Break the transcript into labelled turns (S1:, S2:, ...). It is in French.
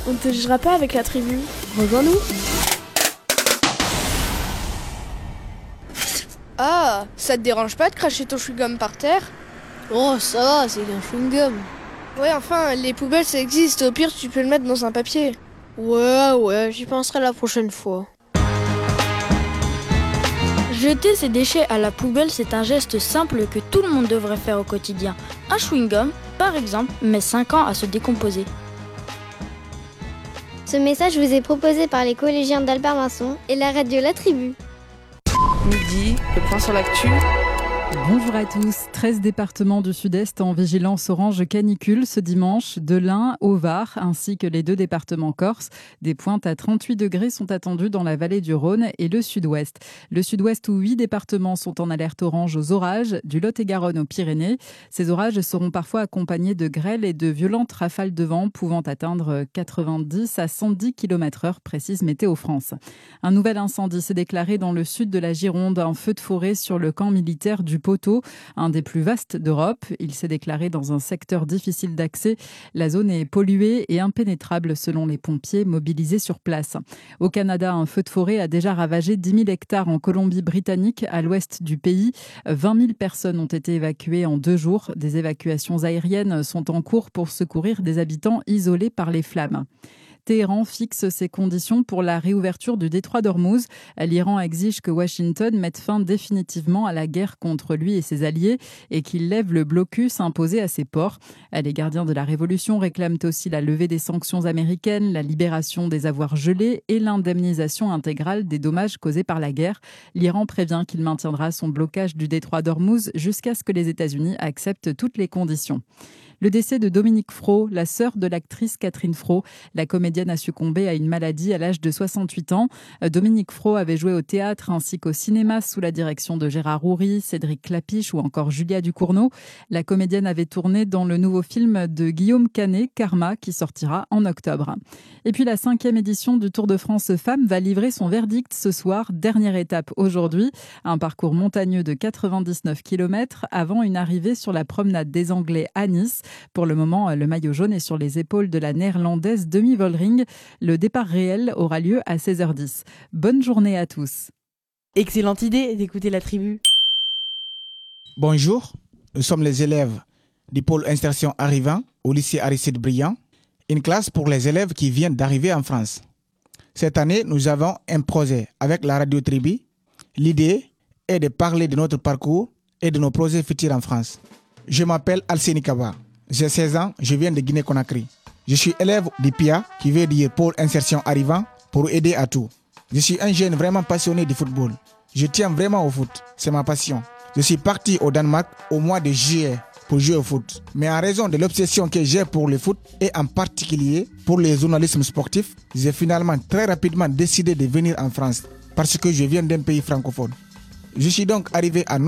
S1: On te jugera pas avec la tribu. Rejoins-nous.
S2: Ah, ça te dérange pas de cracher ton chewing-gum par terre?
S3: Oh, ça va, c'est qu'un chewing-gum.
S2: Ouais, enfin, les poubelles ça existe, au pire tu peux le mettre dans un papier.
S3: Ouais, j'y penserai la prochaine fois.
S4: Jeter ses déchets à la poubelle, c'est un geste simple que tout le monde devrait faire au quotidien. Un chewing-gum, par exemple, met 5 ans à se décomposer.
S5: Ce message vous est proposé par les collégiens d'Albert Masson et la radio La Tribu.
S2: Midi, le point sur l'actu.
S6: Bonjour à tous. 13 départements du Sud-Est en vigilance orange canicule ce dimanche, de l'Ain au Var, ainsi que les 2 départements corses. Des pointes à 38 degrés sont attendues dans la vallée du Rhône et le Sud-Ouest. Le Sud-Ouest où 8 départements sont en alerte orange aux orages, du Lot-et-Garonne aux Pyrénées. Ces orages seront parfois accompagnés de grêle et de violentes rafales de vent pouvant atteindre 90 à 110 km/h, précise Météo France. Un nouvel incendie s'est déclaré dans le sud de la Gironde, un feu de forêt sur le camp militaire du Poteau, un des plus vastes d'Europe. Il s'est déclaré dans un secteur difficile d'accès. La zone est polluée et impénétrable selon les pompiers mobilisés sur place. Au Canada, un feu de forêt a déjà ravagé 10 000 hectares en Colombie-Britannique, à l'ouest du pays. 20 000 personnes ont été évacuées en 2 jours. Des évacuations aériennes sont en cours pour secourir des habitants isolés par les flammes. Téhéran fixe ses conditions pour la réouverture du détroit d'Ormuz. L'Iran exige que Washington mette fin définitivement à la guerre contre lui et ses alliés et qu'il lève le blocus imposé à ses ports. Les gardiens de la révolution réclament aussi la levée des sanctions américaines, la libération des avoirs gelés et l'indemnisation intégrale des dommages causés par la guerre. L'Iran prévient qu'il maintiendra son blocage du détroit d'Ormuz jusqu'à ce que les États-Unis acceptent toutes les conditions. Le décès de Dominique Fro, la sœur de l'actrice Catherine Fro. La comédienne a succombé à une maladie à l'âge de 68 ans. Dominique Fro avait joué au théâtre ainsi qu'au cinéma sous la direction de Gérard Houry, Cédric Clapiche ou encore Julia Ducournau. La comédienne avait tourné dans le nouveau film de Guillaume Canet, Karma, qui sortira en octobre. Et puis la 5e édition du Tour de France Femmes va livrer son verdict ce soir. Dernière étape aujourd'hui. Un parcours montagneux de 99 km avant une arrivée sur la promenade des Anglais à Nice. Pour le moment, le maillot jaune est sur les épaules de la néerlandaise Demi Vollering. Le départ réel aura lieu à 16h10. Bonne journée à tous.
S7: Excellente idée d'écouter la tribu.
S8: Bonjour, nous sommes les élèves du pôle insertion arrivant au lycée Aristide Briand, une classe pour les élèves qui viennent d'arriver en France. Cette année, nous avons un projet avec la radio Tribu. L'idée est de parler de notre parcours et de nos projets futurs en France. Je m'appelle Alceni Kaba. J'ai 16 ans, je viens de Guinée-Conakry. Je suis élève du PIA, qui veut dire pôle insertion arrivant, pour aider à tout. Je suis un jeune vraiment passionné du football. Je tiens vraiment au foot, c'est ma passion. Je suis parti au Danemark au mois de juillet pour jouer au foot. Mais en raison de l'obsession que j'ai pour le foot et en particulier pour le journalisme sportif, j'ai finalement très rapidement décidé de venir en France parce que je viens d'un pays francophone. Je suis donc arrivé à